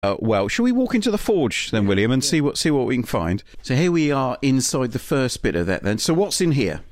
Well, shall we walk into the forge then, William, and see what we can find? So here we are inside the first bit of that then. So what's in here?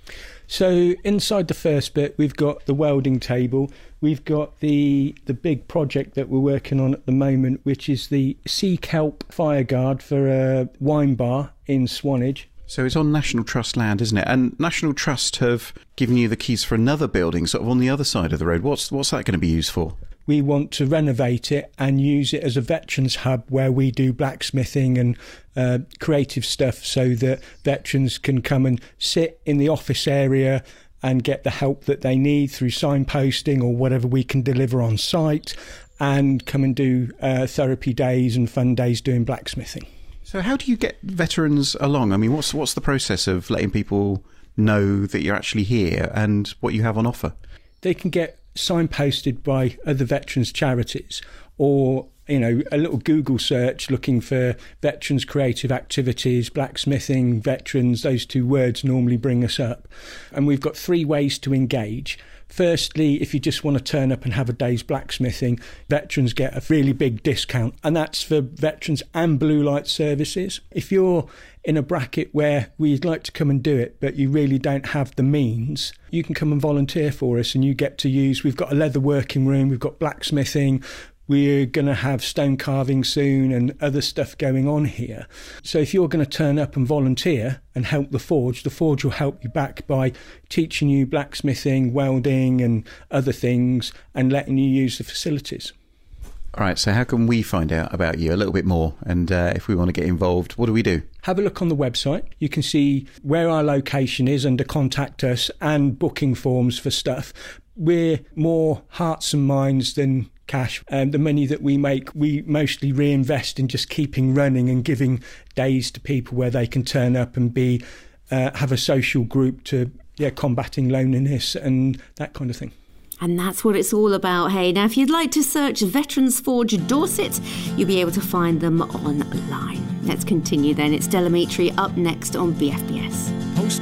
So inside the first bit, we've got the welding table. We've got the big project that we're working on at the moment, which is the Sea Kelp fire guard for a wine bar in Swanage. So it's on National Trust land, isn't it? And National Trust have given you the keys for another building sort of on the other side of the road. What's that going to be used for? We want to renovate it and use it as a veterans hub where we do blacksmithing and creative stuff so that veterans can come and sit in the office area and get the help that they need through signposting or whatever we can deliver on site, and come and do therapy days and fun days doing blacksmithing. So how do you get veterans along? I mean, what's the process of letting people know that you're actually here and what you have on offer? They can get signposted by other veterans charities, or a little Google search looking for veterans creative activities, blacksmithing, veterans. Those two words normally bring us up. And we've got 3 ways to engage. Firstly, if you just want to turn up and have a day's blacksmithing, veterans get a really big discount, and that's for veterans and blue light services. If you're in a bracket where we'd like to come and do it, but you really don't have the means, you can come and volunteer for us, and you get to use, we've got a leather working room, we've got blacksmithing, we're going to have stone carving soon and other stuff going on here. So if you're going to turn up and volunteer and help the forge will help you back by teaching you blacksmithing, welding and other things, and letting you use the facilities. All right, so how can we find out about you a little bit more? And if we want to get involved, what do we do? Have a look on the website. You can see where our location is under Contact Us and booking forms for stuff. We're more hearts and minds than cash. The money that we make, we mostly reinvest in just keeping running and giving days to people where they can turn up and have a social group to combating loneliness and that kind of thing. And that's what it's all about, hey. Now, if you'd like to search Veterans Forge Dorset, you'll be able to find them online. Let's continue then. It's Della Mitri up next on BFBS.